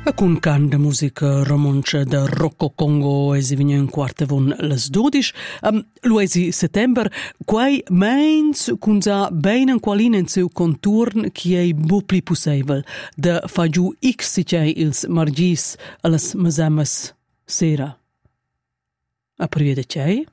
Con can de musica romancia da Rocco Congo si vigna in quarta von las 12. Luesi settember, quai meins cun sa bein an qualin in seu conturn chi ei bupli possibel de fa giù x sicei ils margis a las mesemes sera. A privia de cei?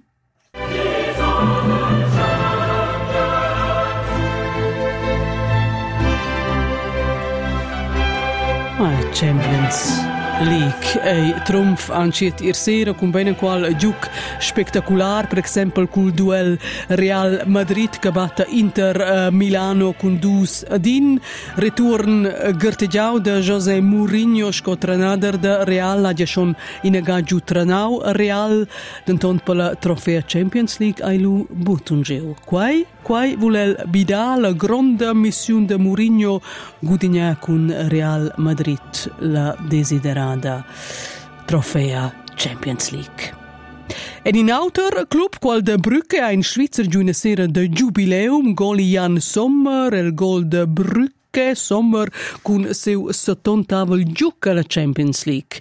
Champions League e trumf ancet sera con bene qual giuc spectacular, per esempio col duel Real Madrid che batte Inter Milano con 2-1, return gertegiau de José Mourinho sco trenader de Real ha già schon inagagiu trenau Real denton per la trofea Champions League ai lu butungeu. Quai volel bida la grande mission de Mourinho gudigna con Real Madrid la desiderada trofea Champions League. Ed in autor club qual de Brugge ha in Svizzer giù sera de jubileum gol Jan Sommer, el gol de Brugge Sommer con seu 70 giuc alla Champions League.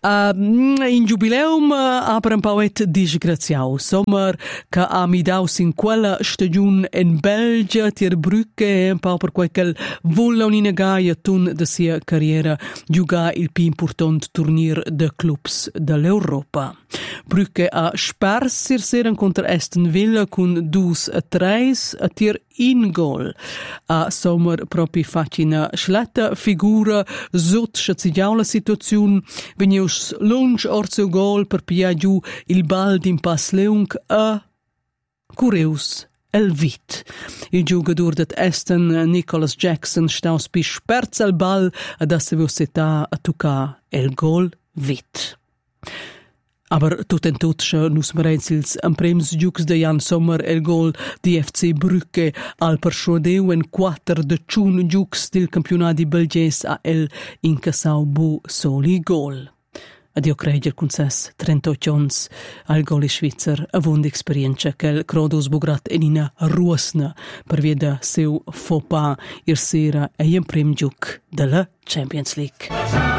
In jubileum aber un pauet disgraziau. Sommer che ha midau sin quella stagiun in Belgia tier Brugge un pau per quel volla un'inagaia tun de sia carriera giuga il più important turnier de clubs dell'Europa. Brugge ha spers sera contra Aston Villa con 2-3 a tier in gol. A Sommer propi facina schletta figura sot schazigiau la situaziun vegnius lunch orzio gol per pia giù il bal din pass leung a cureus el vit. Il giugador det Aston Nicholas Jackson staus pi sperz al bal ad a sevosità a tucca el gol vit. Aber tot en tot nus merenzils am prems giucs de Jan Sommer el gol di FC Brugge al perschodeu en 4 de ciun giucs del campionati belges a el incassau bu soli gol. Adio creiger cun ses 38 ons al gol svizzer avund experienza che crodos bugrat enina ruosna per via da seu faux pas sera e in prem giuc de la Champions League.